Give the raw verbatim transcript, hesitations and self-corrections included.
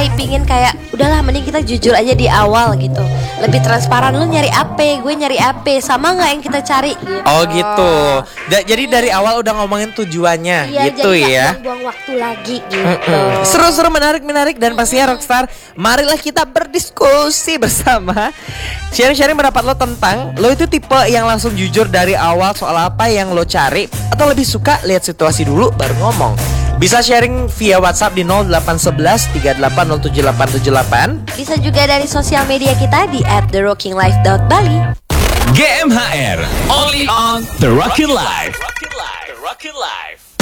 Ai pingin kayak udahlah mending kita jujur aja di awal gitu. Lebih transparan, lu nyari apa, gue nyari apa, sama nggak yang kita cari gitu. Oh gitu. Da- jadi dari awal udah ngomongin tujuannya Iya, gitu jadi ya. gak buang-buang waktu lagi gitu. Mm-mm. Seru-seru, menarik-menarik, dan pastinya Rockstar, marilah kita berdiskusi bersama. Sharing-sharing pendapat lo tentang lo itu tipe yang langsung jujur dari awal soal apa yang lo cari, atau lebih suka lihat situasi dulu baru ngomong. Bisa sharing via WhatsApp di nol delapan satu satu tiga delapan nol tujuh delapan tujuh delapan. Bisa juga dari sosial media kita di at the rocking life dot bali. G M H R, only on The Rockin' Life. The Rockin' Life.